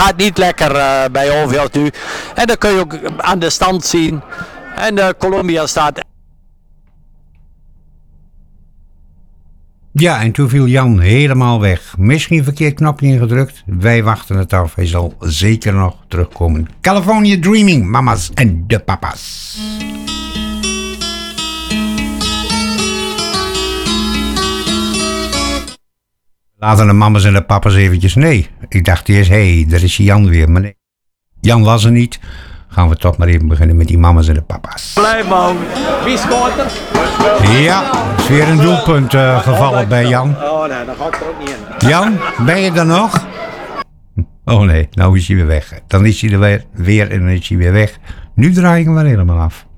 gaat niet lekker bij Onveld nu. En dat kun je ook aan de stand zien. En Colombia staat... Ja, en toen viel Jan helemaal weg. Misschien verkeerd knopje ingedrukt. Wij wachten het af. Hij zal zeker nog terugkomen. California Dreaming, mama's en de papa's. Laten de mama's en de papa's eventjes. Nee, ik dacht eerst, daar is Jan weer. Maar nee, Jan was er niet. Gaan we toch maar even beginnen met die mama's en de papa's. Blijf man. Wie scoort er? Ja, is weer een doelpunt gevallen bij Jan. Oh nee, dan ga ik er ook niet in. Jan, ben je er nog? Oh nee, nou is hij weer weg. Dan is hij er weer en dan is hij weer weg. Nu draai ik hem wel helemaal af.